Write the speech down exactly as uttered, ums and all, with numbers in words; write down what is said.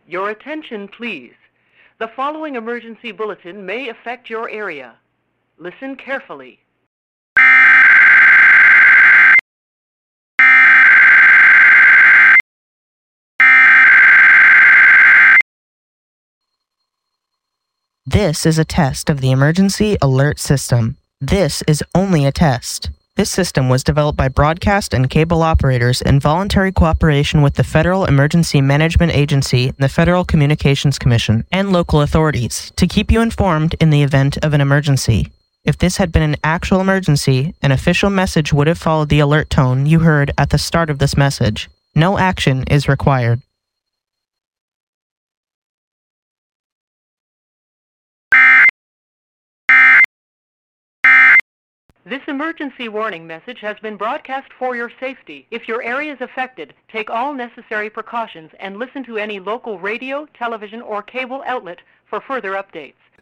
Your attention, please. The following emergency bulletin may affect your area. Listen carefully. This is a test of the Emergency Alert System. This is only a test. This system was developed by broadcast and cable operators in voluntary cooperation with the Federal Emergency Management Agency, the Federal Communications Commission, and local authorities to keep you informed in the event of an emergency. If this had been an actual emergency, an official message would have followed the alert tone you heard at the start of this message. No action is required. This emergency warning message has been broadcast for your safety. If your area is affected, take all necessary precautions and listen to any local radio, television, or cable outlet for further updates.